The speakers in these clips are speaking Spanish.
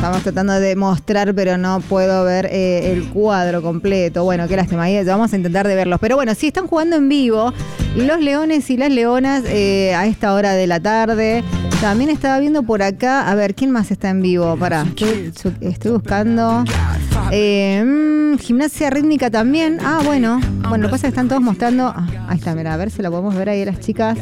estamos tratando de mostrar, pero no puedo ver el cuadro completo. Bueno, qué lástima, ahí vamos a intentar de verlos. Pero bueno, sí están jugando en vivo los leones y las leonas a esta hora de la tarde. También estaba viendo por acá, a ver, ¿quién más está en vivo? Pará, estoy buscando. Gimnasia rítmica también. Ah, bueno, lo que pasa es que están todos mostrando. Ahí está, mira, a ver si la podemos ver ahí a las chicas.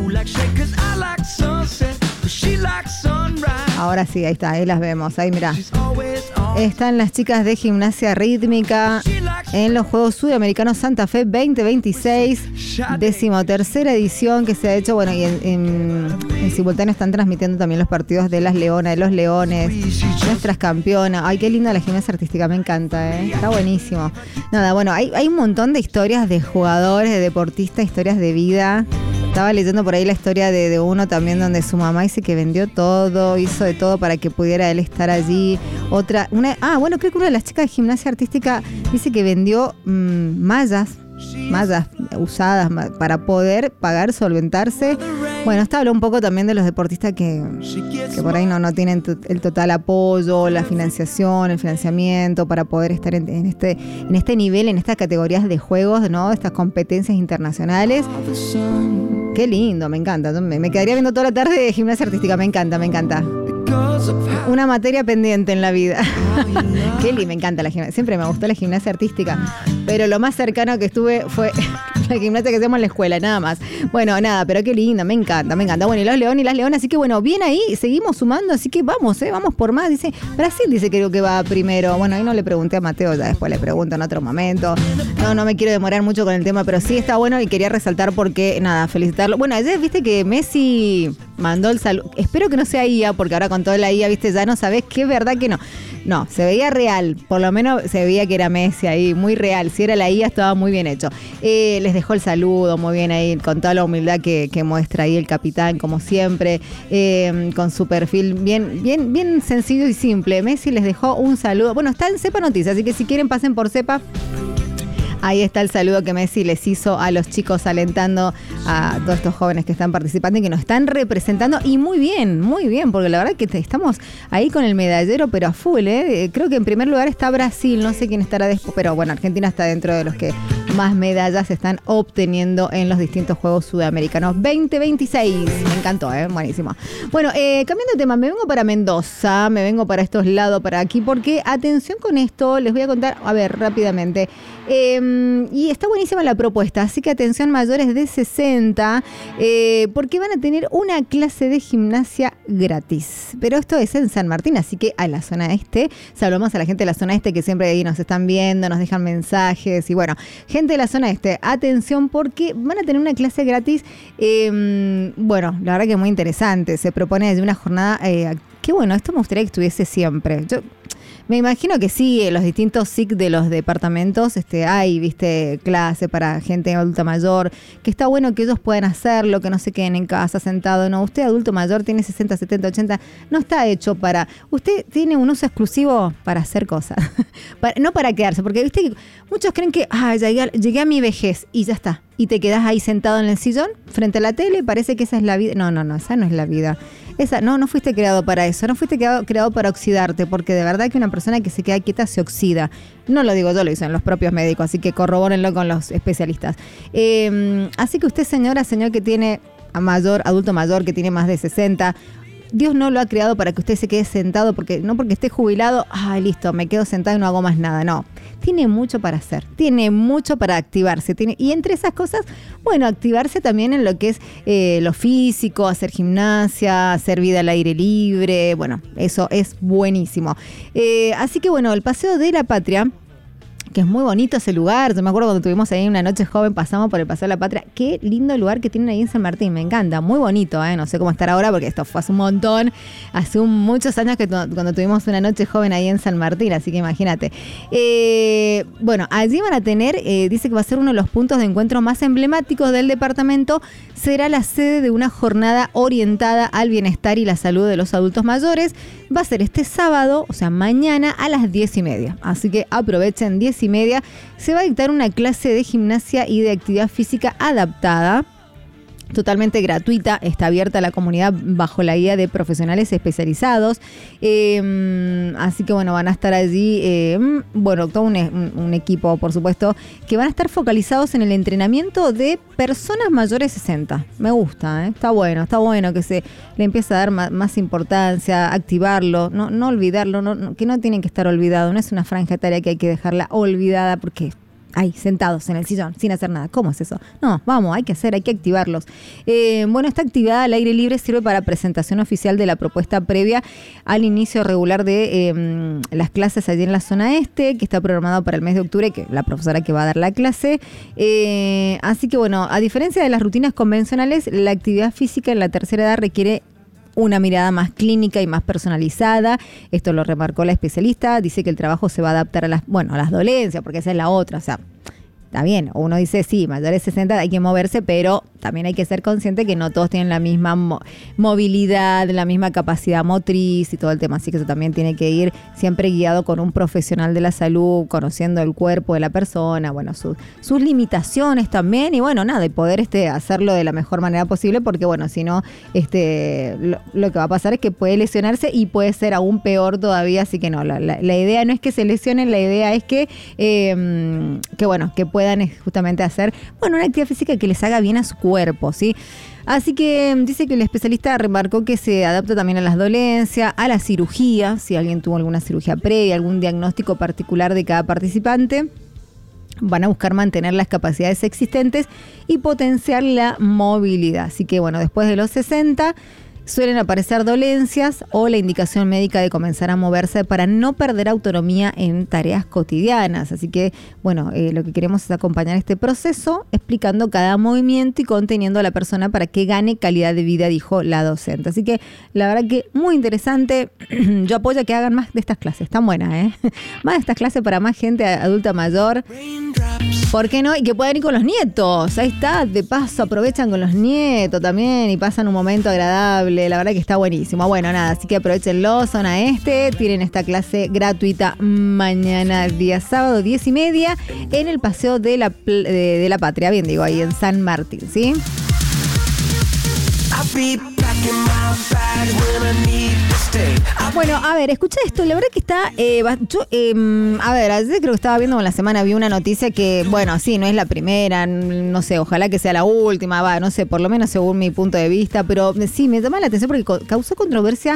Ahora sí, ahí está, ahí las vemos, ahí mirá. Están las chicas de gimnasia rítmica en los Juegos Sudamericanos Santa Fe 2026, 13ª edición que se ha hecho, bueno, y en simultáneo están transmitiendo también los partidos de las leonas, de los leones, nuestras campeonas. Ay, qué linda la gimnasia artística, me encanta, está buenísimo. Nada, bueno, hay un montón de historias de jugadores, de deportistas, historias de vida. Estaba leyendo por ahí la historia de uno también donde su mamá dice que vendió todo, hizo de todo para que pudiera él estar allí. Creo que una de las chicas de gimnasia artística dice que vendió mallas usadas para poder pagar, solventarse. Bueno, habló un poco también de los deportistas que por ahí no tienen el total apoyo, la financiación, el financiamiento para poder estar en este nivel, en estas categorías de juegos, ¿no? Estas competencias internacionales. Qué lindo, me encanta. Me quedaría viendo toda la tarde de gimnasia artística, me encanta. Una materia pendiente en la vida. Kelly, me encanta la gimnasia. Siempre me gustó la gimnasia artística. Pero lo más cercano que estuve fue la gimnasia que hacemos en la escuela, nada más. Bueno, nada, pero qué linda, me encanta. Bueno, y los leones y las leonas, así que bueno, bien ahí, seguimos sumando, así que vamos por más. Dice, Brasil dice creo que va primero. Bueno, ahí no le pregunté a Mateo, ya después le pregunto en otro momento. No me quiero demorar mucho con el tema, pero sí está bueno y quería resaltar porque, nada, felicitarlo. Bueno, ayer viste que Messi mandó el saludo. Espero que no sea IA, porque ahora con toda la IA, viste, ya no sabés qué es verdad que no. No, se veía real, por lo menos se veía que era Messi ahí, muy real. Si era la IA estaba muy bien hecho. Les dejó el saludo muy bien ahí, con toda la humildad que muestra ahí el capitán, como siempre, con su perfil bien sencillo y simple. Messi les dejó un saludo. Bueno, está en Cepa Noticias, así que si quieren pasen por Cepa. Ahí está el saludo que Messi les hizo a los chicos, alentando a todos estos jóvenes que están participando y que nos están representando. Y muy bien, porque la verdad que estamos ahí con el medallero, pero a full, ¿eh? Creo que en primer lugar está Brasil, no sé quién estará después, pero bueno, Argentina está dentro de los que más medallas están obteniendo en los distintos Juegos Sudamericanos 2026. Me encantó, buenísimo. Bueno, cambiando de tema, me vengo para Mendoza, me vengo para estos lados, para aquí, porque atención con esto, les voy a contar, a ver, rápidamente. Y está buenísima la propuesta, así que atención mayores de 60, porque van a tener una clase de gimnasia gratis. Pero esto es en San Martín, así que a la zona este, saludamos a la gente de la zona este que siempre ahí nos están viendo, nos dejan mensajes y bueno, gente de la zona este, atención porque van a tener una clase gratis, bueno, la verdad que es muy interesante, se propone desde una jornada, que bueno, esto me gustaría que estuviese siempre. Yo me imagino que sí, en los distintos SIC de los departamentos hay, viste, clase para gente adulta mayor, que está bueno que ellos puedan hacerlo, que no se queden en casa sentados. No, usted adulto mayor tiene 60, 70, 80, no está hecho para... Usted tiene un uso exclusivo para hacer cosas, no para quedarse, porque viste que muchos creen que llegué a mi vejez y ya está. Y te quedás ahí sentado en el sillón, frente a la tele, parece que esa es la vida. No, esa no es la vida. No fuiste creado para eso, no fuiste creado para oxidarte, porque de verdad que una persona que se queda quieta se oxida. No lo digo yo, lo dicen los propios médicos, así que corrobórenlo con los especialistas. Así que usted, señor que tiene adulto mayor, que tiene más de 60, Dios no lo ha creado para que usted se quede sentado, no porque esté jubilado, listo, me quedo sentado y no hago más nada. No, tiene mucho para hacer, tiene mucho para activarse. Y entre esas cosas, bueno, activarse también en lo que es lo físico, hacer gimnasia, hacer vida al aire libre. Bueno, eso es buenísimo. Así que bueno, el Paseo de la Patria, que es muy bonito ese lugar. Yo me acuerdo cuando estuvimos ahí una noche joven, pasamos por el Paseo de la Patria. Qué lindo lugar que tienen ahí en San Martín, me encanta, muy bonito, no sé cómo estará ahora porque esto fue hace un montón, hace muchos años que cuando tuvimos una noche joven ahí en San Martín, así que imagínate. Bueno, allí van a tener, dice que va a ser uno de los puntos de encuentro más emblemáticos del departamento, será la sede de una jornada orientada al bienestar y la salud de los adultos mayores. Va a ser este sábado, o sea, mañana a las 10:30. Así que aprovechen, 10:30. Se va a dictar una clase de gimnasia y de actividad física adaptada. totalmente gratuita, está abierta a la comunidad bajo la guía de profesionales especializados. Así que bueno, van a estar allí, todo un equipo, por supuesto, que van a estar focalizados en el entrenamiento de personas mayores de 60. Me gusta, está bueno que se le empiece a dar más importancia, activarlo, no olvidarlo, que no tienen que estar olvidados, no es una franja etaria que hay que dejarla olvidada porque ahí, sentados en el sillón, sin hacer nada. ¿Cómo es eso? No, vamos, hay que activarlos. Esta actividad al aire libre sirve para presentación oficial de la propuesta previa al inicio regular de las clases allí en la zona este, que está programado para el mes de octubre, que la profesora que va a dar la clase. Así que bueno, a diferencia de las rutinas convencionales, la actividad física en la tercera edad requiere una mirada más clínica y más personalizada. Esto lo remarcó la especialista. Dice que el trabajo se va a adaptar a las dolencias, porque esa es la otra. O sea, está bien, uno dice, sí, mayores de 60 hay que moverse, pero también hay que ser consciente que no todos tienen la misma movilidad, la misma capacidad motriz y todo el tema. Así que eso también tiene que ir siempre guiado con un profesional de la salud, conociendo el cuerpo de la persona, sus limitaciones también, y y poder hacerlo de la mejor manera posible, porque si no, lo que va a pasar es que puede lesionarse y puede ser aún peor todavía. Así que no, la idea no es que se lesionen, la idea es que puedan justamente hacer una actividad física que les haga bien a su cuerpo, ¿sí? Así que dice que el especialista remarcó que se adapta también a las dolencias, a la cirugía, si alguien tuvo alguna cirugía previa, algún diagnóstico particular de cada participante. Van a buscar mantener las capacidades existentes y potenciar la movilidad. Así que después de los 60 suelen aparecer dolencias o la indicación médica de comenzar a moverse para no perder autonomía en tareas cotidianas. Así que, lo que queremos es acompañar este proceso explicando cada movimiento y conteniendo a la persona para que gane calidad de vida, dijo la docente. Así que, la verdad que muy interesante. Yo apoyo a que hagan más de estas clases. Están buenas, Más de estas clases para más gente adulta mayor. ¿Por qué no? Y que puedan ir con los nietos. Ahí está, de paso aprovechan con los nietos también y pasan un momento agradable. La verdad que está buenísimo. Así que aprovechenlo, zona este. Tienen esta clase gratuita mañana, día sábado, 10:30, en el Paseo de la Patria. Bien digo, ahí en San Martín, ¿sí? A ver, escucha esto, la verdad que está, ayer creo que estaba viendo en la semana, vi una noticia que, sí, no es la primera, no sé, ojalá que sea la última, no sé, por lo menos según mi punto de vista, pero sí, me llama la atención porque causó controversia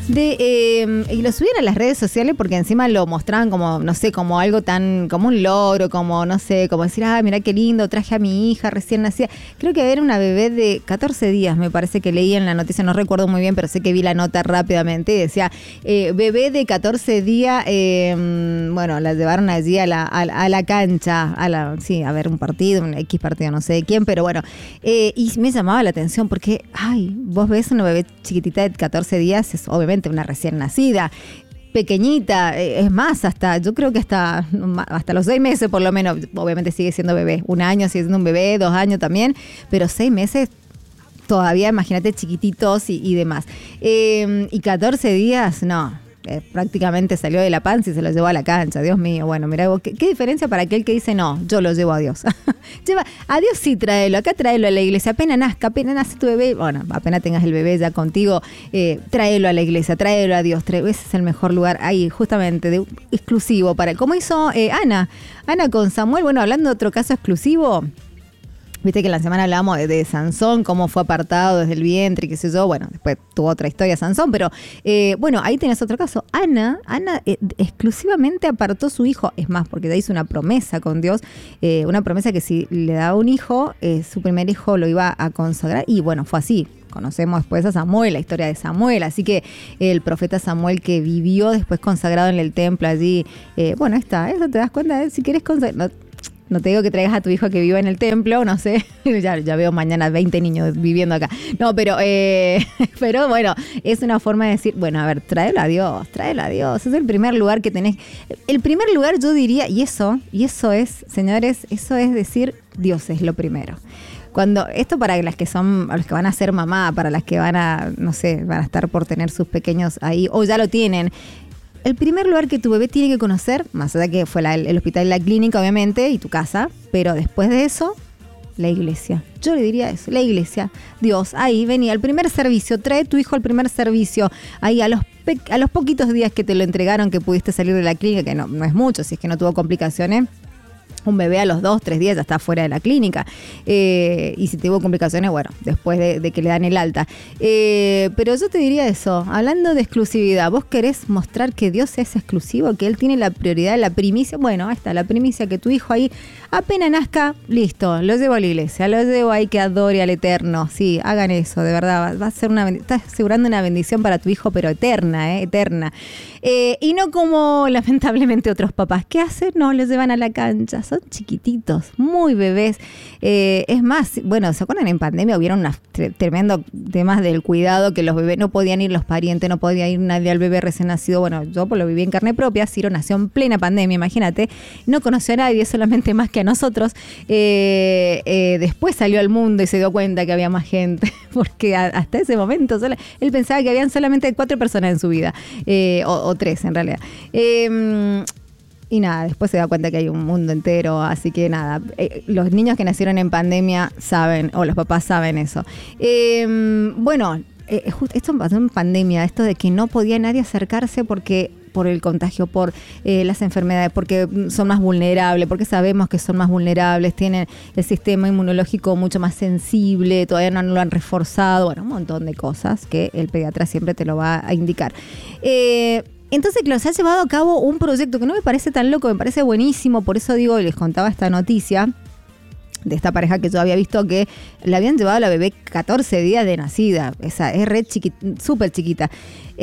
y lo subían a las redes sociales porque encima lo mostraban como, no sé, como algo tan, como un logro, como, no sé, como decir, mira qué lindo, traje a mi hija recién nacida. Creo que era una bebé de 14 días, me parece que leí en la noticia, no recuerdo muy bien, pero sé que vi la nota rápidamente y decía, bebé de 14 días, la llevaron allí a la cancha, a ver un partido, un X partido, no sé de quién, pero y me llamaba la atención porque, vos ves una bebé chiquitita de 14 días, es obviamente una recién nacida, pequeñita, es más, yo creo que hasta los 6 meses por lo menos, obviamente sigue siendo bebé, 1 año sigue siendo un bebé, 2 años también, pero 6 meses todavía, imagínate, chiquititos y demás. Y 14 días, no, prácticamente salió de la panza y se lo llevó a la cancha. Dios mío, mirá, ¿qué diferencia para aquel que dice, no, yo lo llevo a Dios? A Dios sí, tráelo, acá tráelo a la iglesia, apenas nace tu bebé, apenas tengas el bebé ya contigo, tráelo a la iglesia, tráelo a Dios, ese es el mejor lugar ahí, justamente, exclusivo para, como hizo Ana con Samuel, hablando de otro caso exclusivo. Viste que en la semana hablábamos de Sansón, cómo fue apartado desde el vientre, qué sé yo. Después tuvo otra historia Sansón, pero ahí tenés otro caso. Ana exclusivamente apartó su hijo. Es más, porque ya hizo una promesa con Dios, una promesa que si le daba un hijo, su primer hijo lo iba a consagrar. Y fue así. Conocemos después a Samuel, la historia de Samuel. Así que el profeta Samuel que vivió después consagrado en el templo allí. Eso te das cuenta, si querés consagrar. No te digo que traigas a tu hijo que viva en el templo, no sé, ya veo mañana 20 niños viviendo acá. No, pero es una forma de decir, a ver, tráelo a Dios. Es el primer lugar que tenés. El primer lugar yo diría, y eso es, señores, eso es decir, Dios es lo primero. Esto para las que los que van a ser mamá, para las que van a estar por tener sus pequeños ahí, o ya lo tienen. El primer lugar que tu bebé tiene que conocer, más allá que fue el hospital y la clínica, obviamente, y tu casa, pero después de eso, La iglesia. Yo le diría eso, la iglesia. Dios, ahí venía, el primer servicio, trae tu hijo al primer servicio. Ahí a los poquitos días que te lo entregaron, que pudiste salir de la clínica, que no es mucho, si es que no tuvo complicaciones. Un bebé a los 2, 3 días ya está fuera de la clínica. Y si tuvo complicaciones, bueno, después de que le dan el alta. Pero yo te diría eso, hablando de exclusividad, ¿vos querés mostrar que Dios es exclusivo, que Él tiene la prioridad, la primicia? Bueno, ahí está, la primicia, que tu hijo ahí apenas nazca, listo, lo llevo a la iglesia, lo llevo ahí que adore al Eterno. Sí, hagan eso, de verdad, va a ser estás asegurando una bendición para tu hijo, pero eterna, eterna. Y no como lamentablemente otros papás, ¿qué hacen? No, los llevan a la cancha. Son chiquititos, muy bebés. Es más, bueno, ¿se acuerdan? En pandemia hubieron unos tremendos temas del cuidado, que los bebés no podían ir, los parientes, no podía ir nadie al bebé recién nacido. Bueno, yo lo viví en carne propia. Ciro nació en plena pandemia, imagínate. No conoció a nadie, solamente más que a nosotros. Después salió al mundo y se dio cuenta que había más gente, porque hasta ese momento él pensaba que habían solamente 4 personas en su vida, o 3 en realidad. Y nada, después se da cuenta que hay un mundo entero, así que nada, los niños que nacieron en pandemia saben, o los papás saben eso. Bueno, esto pasó en pandemia, esto de que no podía nadie acercarse por el contagio, por las enfermedades, porque son más vulnerables, porque sabemos que son más vulnerables, tienen el sistema inmunológico mucho más sensible, todavía no lo han reforzado, bueno, un montón de cosas que el pediatra siempre te lo va a indicar. Entonces, claro, se ha llevado a cabo un proyecto que no me parece tan loco, me parece buenísimo, por eso digo, les contaba esta noticia de esta pareja que yo había visto que le habían llevado a la bebé 14 días de nacida, esa es súper chiquita.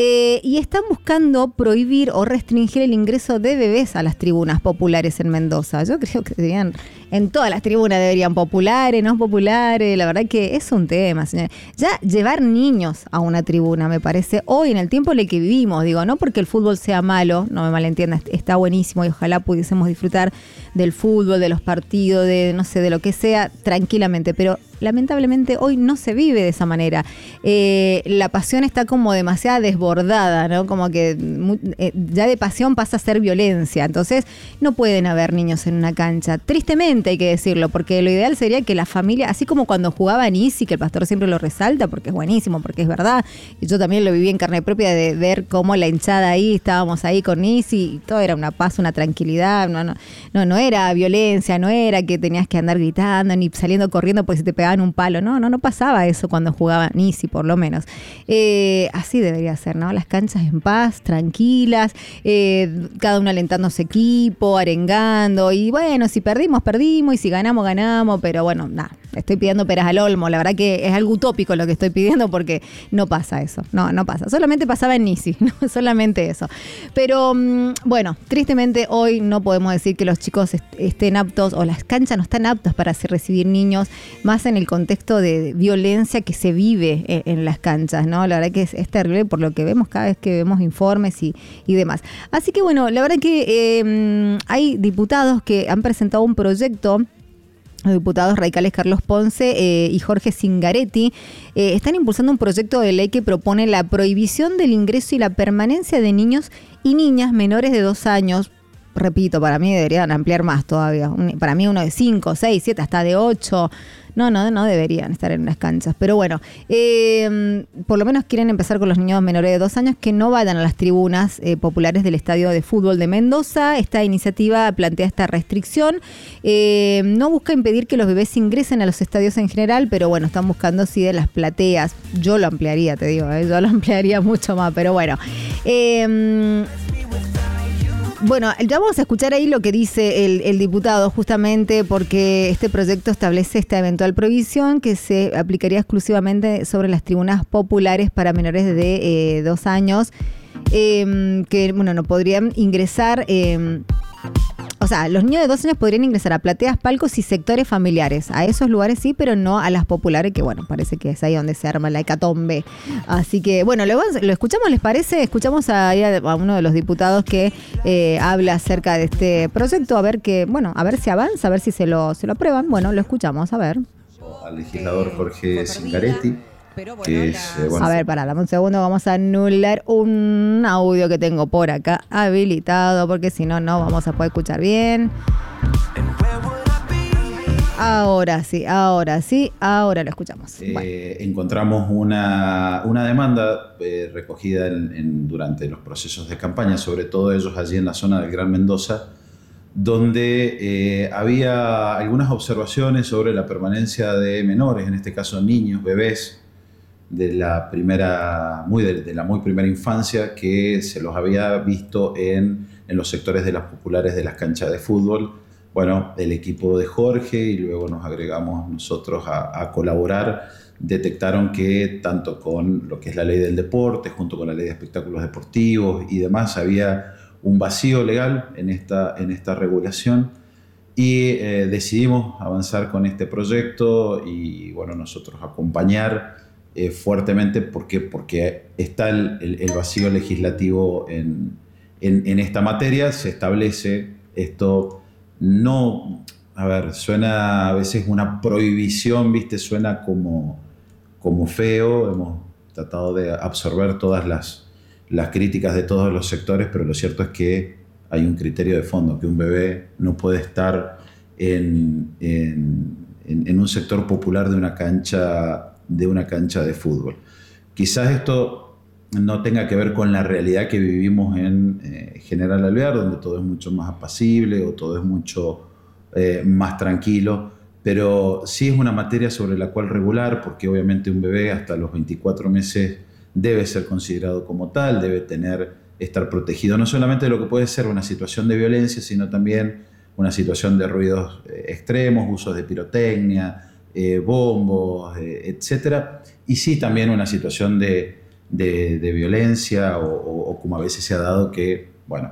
Y están buscando prohibir o restringir el ingreso de bebés a las tribunas populares en Mendoza. Yo creo que deberían, en todas las tribunas deberían, populares, no populares, la verdad que es un tema, señores. Ya llevar niños a una tribuna, me parece, hoy en el tiempo en el que vivimos, digo, no porque el fútbol sea malo, no me malentiendas, está buenísimo y ojalá pudiésemos disfrutar del fútbol, de los partidos, de no sé, de lo que sea, tranquilamente, pero lamentablemente hoy no se vive de esa manera. La pasión está como demasiado desbordada, ¿no? Como que ya de pasión pasa a ser violencia. Entonces no pueden haber niños en una cancha. Tristemente hay que decirlo, porque lo ideal sería que la familia, así como cuando jugaba Nisi, que el pastor siempre lo resalta, porque es buenísimo, porque es verdad. Y yo también lo viví en carne propia de ver cómo la hinchada ahí, estábamos ahí con Nisi, y todo era una paz, una tranquilidad. No era violencia, no era que tenías que andar gritando, ni saliendo corriendo porque se te pegaban un palo. No pasaba eso cuando jugaba Nisi, por lo menos. Así debería ser, ¿no? Las canchas en paz, tranquilas, cada uno alentando a su equipo, arengando, y bueno, si perdimos, y si ganamos, pero bueno, nada, estoy pidiendo peras al olmo, la verdad que es algo utópico lo que estoy pidiendo porque no pasa eso, no pasa, solamente pasaba en Nisi, ¿no? Solamente eso. Pero bueno, tristemente hoy no podemos decir que los chicos estén aptos, o las canchas no están aptas para recibir niños, más en el contexto de violencia que se vive en las canchas, ¿no? La verdad que es terrible por lo que vemos cada vez que vemos informes y demás. Así que bueno, la verdad que hay diputados que han presentado un proyecto. Los diputados radicales Carlos Ponce y Jorge Zingaretti están impulsando un proyecto de ley que propone la prohibición del ingreso y la permanencia de niños y niñas menores de 2 años. Repito, para mí deberían ampliar más todavía. Para mí uno de 5, 6, 7, hasta de 8. No deberían estar en las canchas. Pero bueno, por lo menos quieren empezar con los niños menores de 2 años que no vayan a las tribunas populares del Estadio de Fútbol de Mendoza. Esta iniciativa plantea esta restricción. No busca impedir que los bebés ingresen a los estadios en general, pero bueno, están buscando sí de las plateas. Yo lo ampliaría, te digo, yo lo ampliaría mucho más, pero bueno. Bueno, ya vamos a escuchar ahí lo que dice el diputado, justamente porque este proyecto establece esta eventual prohibición que se aplicaría exclusivamente sobre las tribunas populares para menores de 2 años, que bueno, no podrían ingresar. O sea, los niños de 2 años podrían ingresar a plateas, palcos y sectores familiares. A esos lugares sí, pero no a las populares, que bueno, parece que es ahí donde se arma la hecatombe. Así que bueno, lo escuchamos, ¿les parece? Escuchamos a uno de los diputados que habla acerca de este proyecto, a ver si avanza, a ver si se lo aprueban. Bueno, lo escuchamos, a ver. Al legislador Jorge Zingaretti. Que es, a ver, dame un segundo, vamos a anular un audio que tengo por acá habilitado, porque si no, no vamos a poder escuchar bien. Ahora sí, ahora lo escuchamos. Encontramos una demanda recogida durante los procesos de campaña, sobre todo ellos allí en la zona del Gran Mendoza, donde había algunas observaciones sobre la permanencia de menores, en este caso niños, bebés, de la muy primera infancia, que se los había visto en los sectores de las populares de las canchas de fútbol. Bueno, el equipo de Jorge, y luego nos agregamos nosotros a colaborar, detectaron que tanto con lo que es la ley del deporte, junto con la ley de espectáculos deportivos y demás, había un vacío legal en esta regulación, y decidimos avanzar con este proyecto y bueno, nosotros acompañar fuertemente porque está el vacío legislativo en esta materia. Se establece esto, no, a ver, suena a veces una prohibición, ¿viste? Suena como feo. Hemos tratado de absorber todas las críticas de todos los sectores, pero lo cierto es que hay un criterio de fondo, que un bebé no puede estar en un sector popular de una cancha de fútbol. Quizás esto no tenga que ver con la realidad que vivimos en General Alvear, donde todo es mucho más apacible o todo es mucho más tranquilo, pero sí es una materia sobre la cual regular, porque obviamente un bebé hasta los 24 meses debe ser considerado como tal, debe estar protegido no solamente de lo que puede ser una situación de violencia, sino también una situación de ruidos extremos, usos de pirotecnia, bombos, etcétera, y sí también una situación de violencia o como a veces se ha dado que, bueno,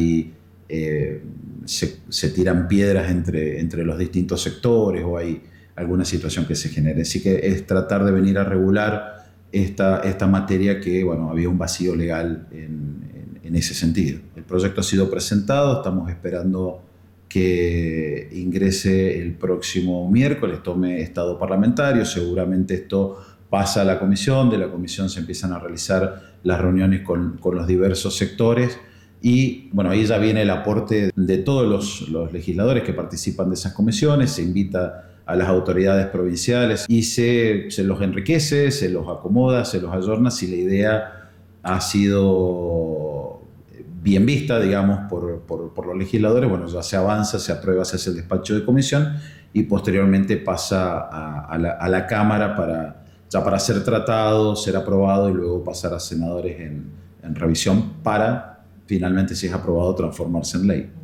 se tiran piedras entre los distintos sectores, o hay alguna situación que se genere. Así que es tratar de venir a regular esta materia que, bueno, había un vacío legal en ese sentido. El proyecto ha sido presentado, estamos esperando que ingrese el próximo miércoles, tome estado parlamentario. Seguramente esto pasa a la comisión, de la comisión se empiezan a realizar las reuniones con los diversos sectores, y bueno, ahí ya viene el aporte de todos los legisladores que participan de esas comisiones. Se invita a las autoridades provinciales y se los enriquece, se los acomoda, se los ayorna, si la idea ha sido bien vista, digamos, por los legisladores. Bueno, ya se avanza, se aprueba, se hace el despacho de comisión y posteriormente pasa a la Cámara para ser tratado, ser aprobado y luego pasar a senadores en revisión para finalmente, si es aprobado, transformarse en ley.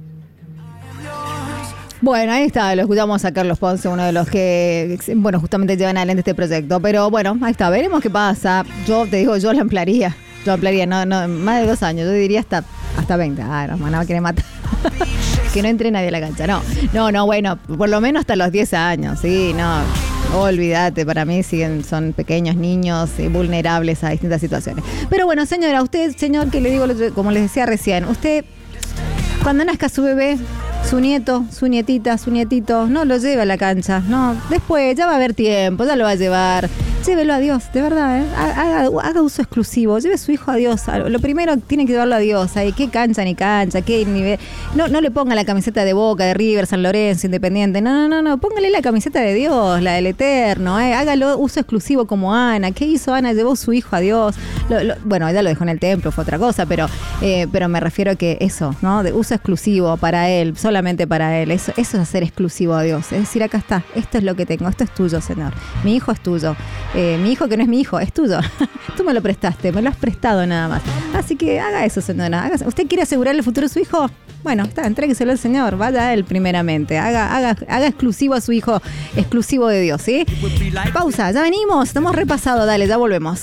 Bueno, ahí está, lo escuchamos a Carlos Ponce, uno de los que, bueno, justamente llevan adelante este proyecto. Pero bueno, ahí está, veremos qué pasa. Yo te digo, yo lo ampliaría, no, más de 2 años, yo diría hasta 20. No, me va a querer matar. Que no entre nadie a la cancha, no, bueno, por lo menos hasta los 10 años, sí, no, olvídate, para mí son pequeños niños vulnerables a distintas situaciones. Pero bueno, señora, usted, señor, que le digo, como les decía recién, usted, cuando nazca su bebé, su nieto, su nietita, su nietito, no lo lleve a la cancha, no, después ya va a haber tiempo, ya lo va a llevar. Llévelo a Dios, de verdad, haga uso exclusivo, lleve a su hijo a Dios. Lo primero tiene que llevarlo a Dios. ¿Qué cancha ni cancha? ¿Qué nivel? No le ponga la camiseta de Boca, de River, San Lorenzo, Independiente. No, póngale la camiseta de Dios, la del Eterno. Hágalo uso exclusivo como Ana. ¿Qué hizo Ana? Llevó a su hijo a Dios. Bueno, ella lo dejó en el templo, fue otra cosa, pero me refiero a que eso, ¿no? De uso exclusivo para él, solamente para él. Eso es hacer exclusivo a Dios. Es decir, acá está, esto es lo que tengo, esto es tuyo, Señor. Mi hijo es tuyo. Mi hijo, que no es mi hijo, es tuyo. Tú me lo prestaste, me lo has prestado nada más. Así que haga eso, señora. ¿Usted quiere asegurar el futuro de su hijo? Bueno, entrégueselo al Señor, vaya a él primeramente. Haga exclusivo a su hijo, exclusivo de Dios, ¿sí? Pausa, ya venimos, estamos repasados, dale, ya volvemos.